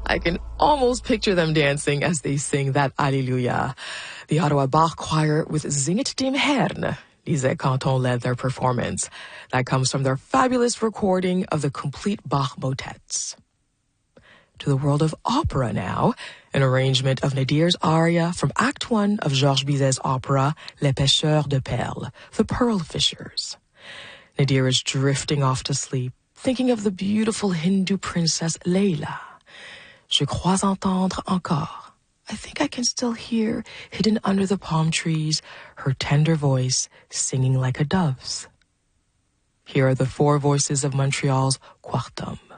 I can almost picture them dancing as they sing that Alleluia. The Ottawa Bach Choir with Zing it dem Herrn, Lisette Canton led their performance. That comes from their fabulous recording of the complete Bach motets. To the world of opera now, an arrangement of Nadir's aria from Act 1 of Georges Bizet's opera Les Pêcheurs de Perles, The Pearl Fishers. Nadir is drifting off to sleep, thinking of the beautiful Hindu princess Leila. Je crois entendre encore. I think I can still hear, hidden under the palm trees, her tender voice singing like a dove's. Here are the four voices of Montreal's Quartum.